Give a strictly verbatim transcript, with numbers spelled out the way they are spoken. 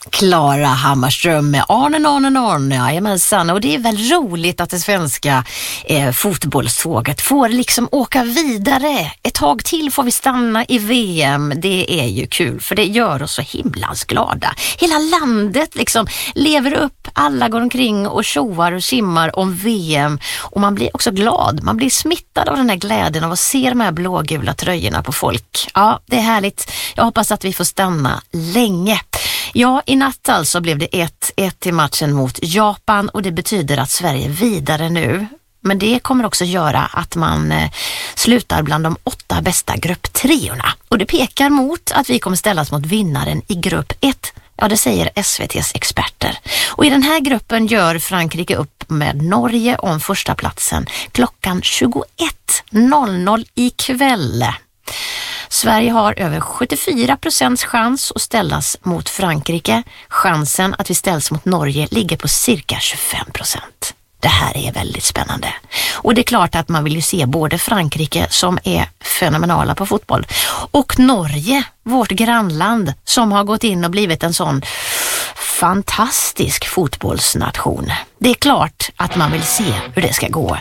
Klara Hammarström med Arne, Arne, Arne, jajamensan. Och det är väl roligt att det svenska eh, fotbollståget får liksom åka vidare. Ett tag till får vi stanna i V M. Det är ju kul, för det gör oss så himlans glada. Hela landet liksom lever upp, alla går omkring och tjoar och simmar om V M. Och man blir också glad, man blir smittad av den här glädjen av att se de här blågula tröjorna på folk. Ja, det är härligt. Jag hoppas att vi får stanna länge. Ja, i natt alltså blev det ett ett i matchen mot Japan, och det betyder att Sverige är vidare nu. Men det kommer också göra att man eh, slutar bland de åtta bästa grupptreorna. Och det pekar mot att vi kommer ställas mot vinnaren i grupp ett. Ja, det säger S V T:s experter. Och i den här gruppen gör Frankrike upp med Norge om första platsen klockan tjugoett noll noll ikväll. Sverige har över sjuttiofyra procents chans att ställas mot Frankrike. Chansen att vi ställs mot Norge ligger på cirka tjugofem procent. Det här är väldigt spännande. Och det är klart att man vill ju se både Frankrike, som är fenomenala på fotboll, och Norge, vårt grannland, som har gått in och blivit en sån fantastisk fotbollsnation. Det är klart att man vill se hur det ska gå